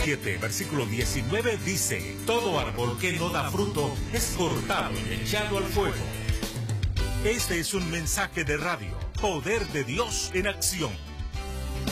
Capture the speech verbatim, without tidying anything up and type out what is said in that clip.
siete, versículo diecinueve dice: todo árbol que no da fruto es cortado y echado al fuego. Este es un mensaje de radio, Poder de Dios en Acción.